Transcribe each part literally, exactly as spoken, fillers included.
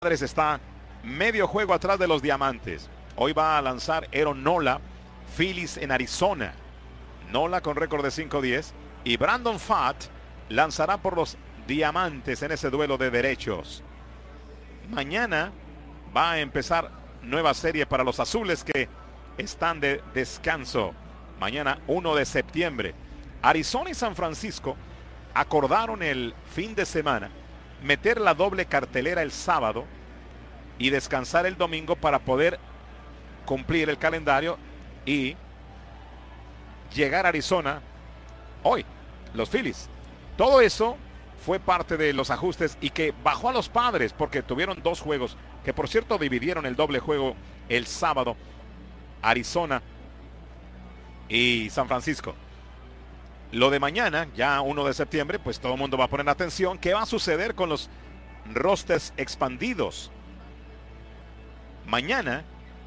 Padres está medio juego atrás de los Diamantes. Hoy va a lanzar Aaron Nola, Phillies en Arizona. Nola con récord de cinco diez y Brandon Pfaadt lanzará por los Diamantes en ese duelo de derechos. Mañana va a empezar nueva serie para los azules que están de descanso. Mañana uno de septiembre. Arizona y San Francisco acordaron el fin de semana meter la doble cartelera el sábado y descansar el domingo para poder cumplir el calendario y llegar a Arizona hoy, los Phillies. Todo eso fue parte de los ajustes y que bajó a los Padres porque tuvieron dos juegos que por cierto dividieron el doble juego el sábado, Arizona y San Francisco. Lo de mañana, ya uno de septiembre, pues todo el mundo va a poner atención. ¿Qué va a suceder con los rosters expandidos? Mañana,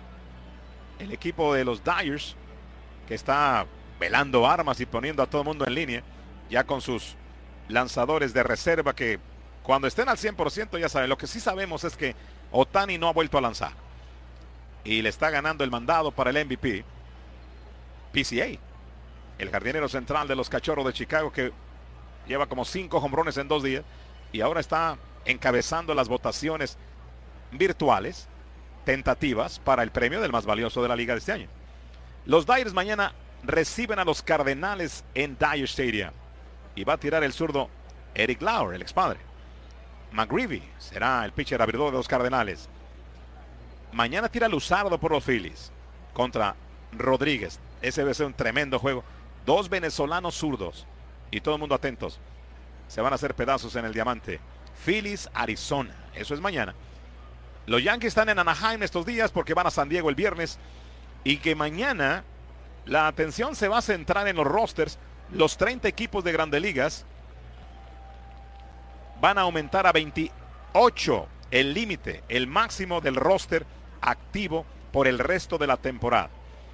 el equipo de los Dyers, que está velando armas y poniendo a todo el mundo en línea, ya con sus lanzadores de reserva que cuando estén al cien por ciento ya saben. Lo que sí sabemos es que Ohtani no ha vuelto a lanzar. Y le está ganando el mandado para el M V P, P C A. El jardinero central de los Cachorros de Chicago que lleva como cinco jonrones en dos días y ahora está encabezando las votaciones virtuales tentativas para el premio del más valioso de la liga de este año. Los Dyers mañana reciben a los Cardenales en Dyer Stadium y va a tirar el zurdo Eric Lauer, el expadre. McGreevy será el pitcher abridor de los Cardenales. Mañana tira Luzardo por los Phillies contra Rodríguez. Ese debe ser un tremendo juego. Dos venezolanos zurdos y todo el mundo atentos. Se van a hacer pedazos en el diamante. Phillies, Arizona. Eso es mañana. Los Yankees están en Anaheim estos días porque van a San Diego el viernes. Y que mañana la atención se va a centrar en los rosters. Los treinta equipos de Grandes Ligas van a aumentar a veintiocho el límite, el máximo del roster activo por el resto de la temporada.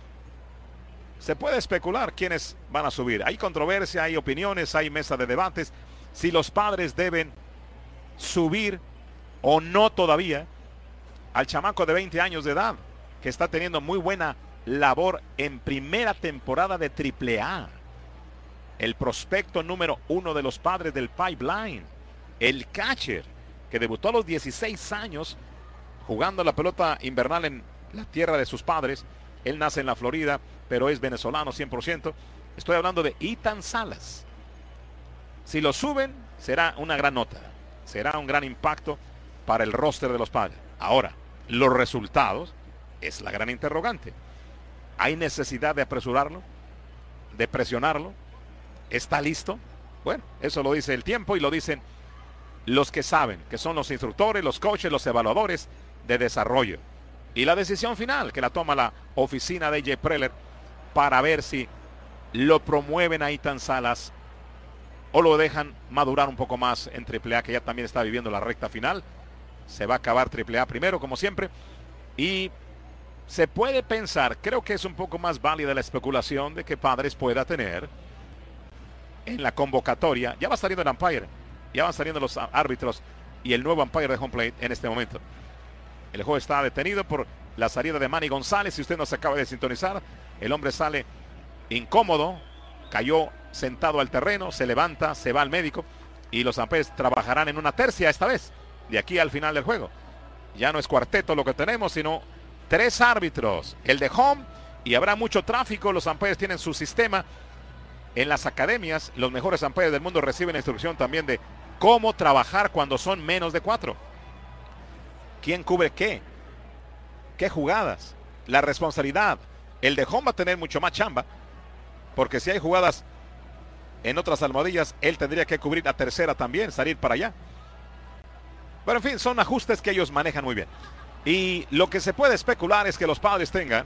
Se puede especular quiénes van a subir. Hay controversia, hay opiniones, hay mesa de debates. Si los Padres deben subir o no todavía al chamaco de veinte años de edad, que está teniendo muy buena labor en primera temporada de triple A. El prospecto número uno de los Padres del pipeline. El catcher, que debutó a los dieciséis años jugando la pelota invernal en la tierra de sus padres. Él nace en la Florida, pero es venezolano cien por ciento. Estoy hablando de Ethan Salas. Si lo suben, será una gran nota. Será un gran impacto para el roster de los Padres. Ahora, los resultados es la gran interrogante. ¿Hay necesidad de apresurarlo? ¿De presionarlo? ¿Está listo? Bueno, eso lo dice el tiempo y lo dicen los que saben, que son los instructores, los coaches, los evaluadores de desarrollo. Y la decisión final que la toma la oficina de A J Preller para ver si lo promueven a Ethan Salas o lo dejan madurar un poco más en triple A, que ya también está viviendo la recta final. Se va a acabar triple A primero, como siempre. Y se puede pensar, creo que es un poco más válida la especulación de que Padres pueda tener en la convocatoria. Ya va saliendo el umpire, ya van saliendo los árbitros y el nuevo umpire de home plate en este momento. El juego está detenido por la salida de Manny González. Si usted no se acaba de sintonizar, el hombre sale incómodo, cayó sentado al terreno, se levanta, se va al médico y los umpires trabajarán en una tercia esta vez, de aquí al final del juego. Ya no es cuarteto lo que tenemos, sino tres árbitros, el de home, y habrá mucho tráfico. Los umpires tienen su sistema en las academias. Los mejores umpires del mundo reciben instrucción también de cómo trabajar cuando son menos de cuatro. ¿Quién cubre qué? ¿Qué jugadas? La responsabilidad. El de home va a tener mucho más chamba, porque si hay jugadas en otras almohadillas, él tendría que cubrir la tercera también, salir para allá. Pero en fin, son ajustes que ellos manejan muy bien. Y lo que se puede especular es que los Padres tengan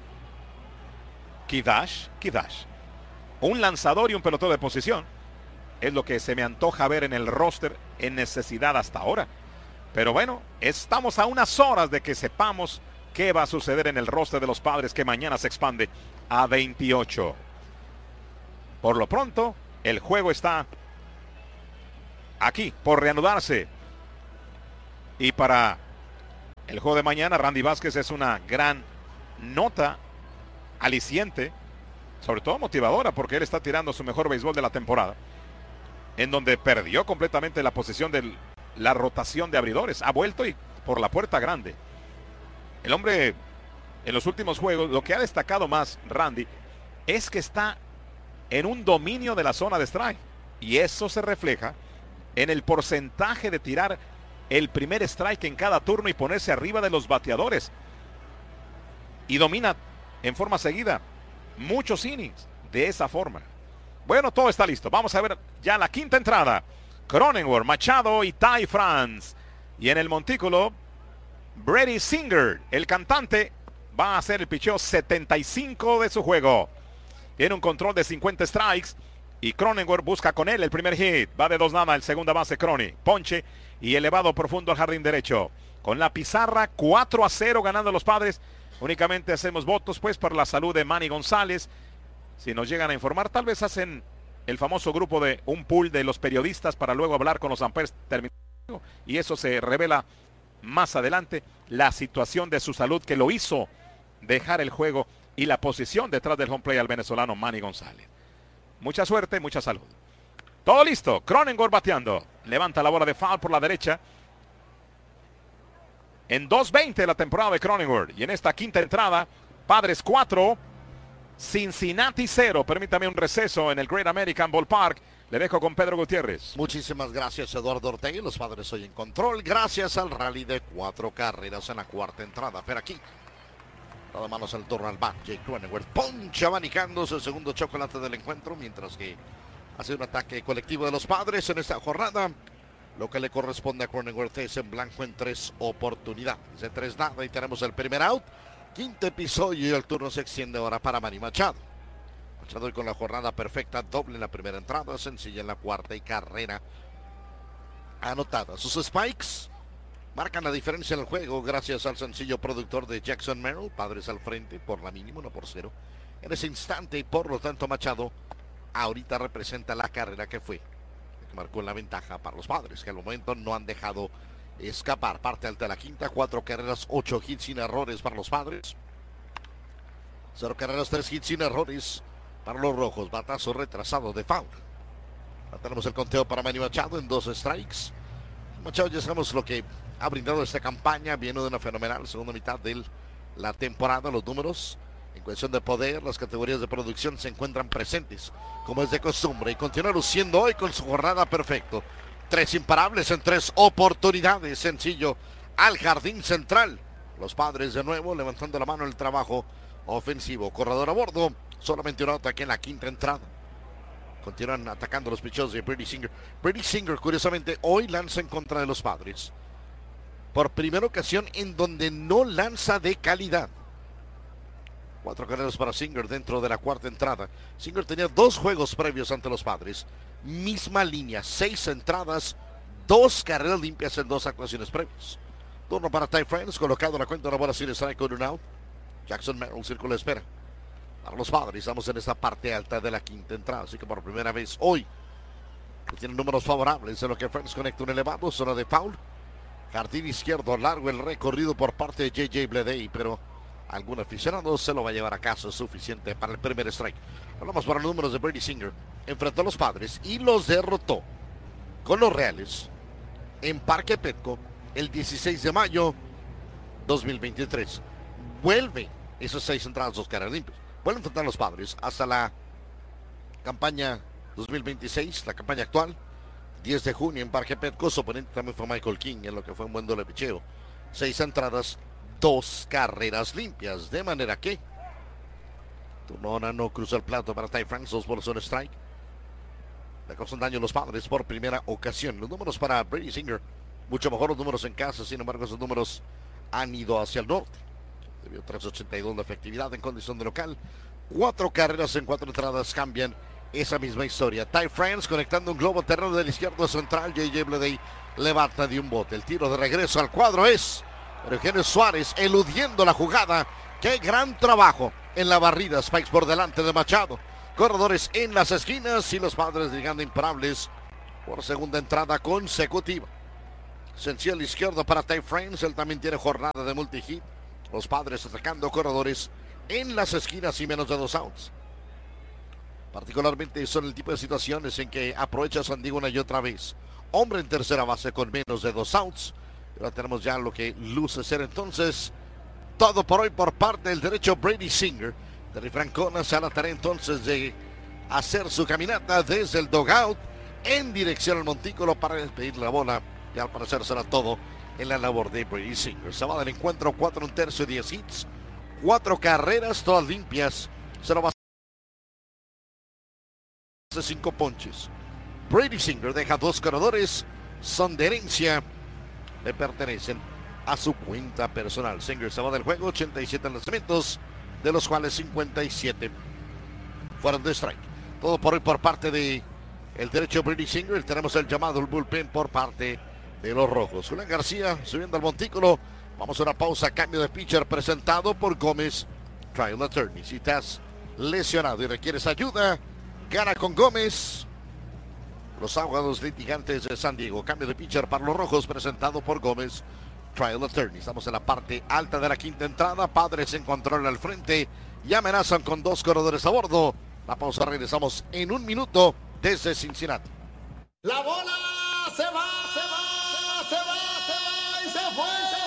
Kidash, Kidash, un lanzador y un pelotero de posición. Es lo que se me antoja ver en el roster en necesidad hasta ahora. Pero bueno, estamos a unas horas de que sepamos qué va a suceder en el roster de los Padres, que mañana se expande a veintiocho. Por lo pronto, el juego está aquí por reanudarse. Y para el juego de mañana, Randy Vázquez es una gran nota aliciente, sobre todo motivadora, porque él está tirando su mejor béisbol de la temporada, en donde perdió completamente la posición de la rotación de abridores. Ha vuelto y por la puerta grande. El hombre en los últimos juegos, lo que ha destacado más Randy es que está en un dominio de la zona de strike, y eso se refleja en el porcentaje de tirar el primer strike en cada turno y ponerse arriba de los bateadores, y domina en forma seguida muchos innings de esa forma. Bueno, todo está listo. Vamos a ver ya la quinta entrada. Cronenworth, Machado y Ty France. Y en el montículo, Brady Singer, el cantante, va a hacer el picheo setenta y cinco de su juego. Tiene un control de cincuenta strikes y Cronenworth busca con él el primer hit. Va de dos nada el segunda base Crony. Ponche y elevado profundo al jardín derecho. Con la pizarra cuatro a cero ganando los Padres. Únicamente hacemos votos pues por la salud de Manny González. Si nos llegan a informar, tal vez hacen el famoso grupo de un pool de los periodistas para luego hablar con los umpires terminados. Y eso se revela más adelante, la situación de su salud que lo hizo dejar el juego y la posición detrás del home play al venezolano Manny González. Mucha suerte, mucha salud. Todo listo. Cronenworth bateando. Levanta la bola de foul por la derecha. En dos veinte la temporada de Cronenworth. Y en esta quinta entrada, Padres cuatro, Cincinnati cero. Permítame un receso en el Great American Ballpark. Le dejo con Pedro Gutiérrez. Muchísimas gracias, Eduardo Ortega. Los Padres hoy en control. Gracias al rally de cuatro carreras en la cuarta entrada. Pero aquí, nada manos al turno al bat. Jake Cronenworth poncha abanicándose el segundo chocolate del encuentro. Mientras que hace un ataque colectivo de los Padres en esta jornada. Lo que le corresponde a Cronenworth es en blanco en tres oportunidades. De tres nada y tenemos el primer out. Quinto episodio y el turno se extiende ahora para Manny Machado. Machado hoy con la jornada perfecta, doble en la primera entrada, sencilla en la cuarta y carrera anotada. Sus spikes marcan la diferencia en el juego gracias al sencillo productor de Jackson Merrill. Padres al frente por la mínima, uno por cero. En ese instante y por lo tanto Machado ahorita representa la carrera que fue. Que marcó la ventaja para los Padres que al momento no han dejado escapar. Parte alta de la quinta, cuatro carreras, ocho hits sin errores para los Padres. Cero carreras, tres hits sin errores para los Rojos. Batazo retrasado de foul. Ya tenemos el conteo para Manny Machado en dos strikes. Machado ya sabemos lo que ha brindado esta campaña. Viene de una fenomenal segunda mitad de la temporada. Los números en cuestión de poder, las categorías de producción se encuentran presentes como es de costumbre. Y continúa luciendo hoy con su jornada perfecto. Tres imparables en tres oportunidades. Sencillo al jardín central. Los Padres de nuevo levantando la mano en el trabajo ofensivo. Corredor a bordo. Solamente una ataque en la quinta entrada. Continúan atacando los picheos de Brady Singer. Brady Singer, curiosamente, hoy lanza en contra de los Padres. Por primera ocasión en donde no lanza de calidad. Cuatro carreras para Singer dentro de la cuarta entrada. Singer tenía dos juegos previos ante los Padres. Misma línea, seis entradas, dos carreras limpias en dos actuaciones previas. Turno para Ty France, colocado en la cuenta de una bola sin strike con un out. Jackson Merrill, círculo de espera. Para los Padres, estamos en esta parte alta de la quinta entrada. Así que por primera vez hoy, que tienen números favorables en lo que France conecta un elevado, zona de foul. Jardín izquierdo, largo el recorrido por parte de J J Bleday, pero algún aficionado se lo va a llevar a casa, suficiente para el primer strike. Hablamos para los números de Brady Singer. Enfrentó a los Padres y los derrotó con los Reales en Parque Petco el dieciséis de mayo dos mil veintitrés. Vuelve esos seis entradas, dos carreras limpias. Vuelve a enfrentar a los Padres hasta la campaña dos mil veintiséis, la campaña actual, diez de junio en Parque Petco. Su oponente también fue Michael King, en lo que fue un buen doble picheo. Seis entradas, dos carreras limpias, de manera que Turno no cruza el plato para Ty France, dos bolas, un strike. Le causan daño a los Padres por primera ocasión. Los números para Brady Singer, mucho mejor los números en casa, sin embargo esos números han ido hacia el norte. Debió tres ochenta y dos de efectividad en condición de local. Cuatro carreras en cuatro entradas cambian esa misma historia. Ty France conectando un globo terreno del izquierdo central. J J Bleday levanta de un bote. El tiro de regreso al cuadro es Eugenio Suárez eludiendo la jugada. ¡Qué gran trabajo en la barrida! Spikes por delante de Machado. Corredores en las esquinas y los Padres llegando imparables por segunda entrada consecutiva. Sencillo izquierdo para Ty France. Él también tiene jornada de multi-hit. Los Padres atacando corredores en las esquinas y menos de dos outs. Particularmente son el tipo de situaciones en que aprovecha San Diego una y otra vez. Hombre en tercera base con menos de dos outs. Ahora tenemos ya lo que luce ser entonces todo por hoy por parte del derecho Brady Singer. Terry Francona se la tarea entonces de hacer su caminata desde el dugout en dirección al montículo para despedir la bola. Y al parecer será todo en la labor de Brady Singer. Se va del encuentro cuatro un tercio, diez hits, cuatro carreras, todas limpias. Se lo va a cinco ponches. Brady Singer deja dos corredores, son de herencia, le pertenecen a su cuenta personal. Singer se va del juego, ochenta y siete lanzamientos, de los cuales cincuenta y siete fueron de strike. Todo por hoy por parte de el derecho Brady Singer. Tenemos el llamado el bullpen por parte de los rojos. Julián García subiendo al montículo. Vamos a una pausa, cambio de pitcher presentado por Gómez Trial Attorney. Si estás lesionado y requieres ayuda, gana con Gómez. Los abogados litigantes de San Diego. Cambio de pitcher para los rojos presentado por Gómez Trial Attorney. Estamos en la parte alta de la quinta entrada. Padres en control al frente y amenazan con dos corredores a bordo. La pausa, regresamos en un minuto desde Cincinnati. La bola se va, se va, se va, se va y se fue.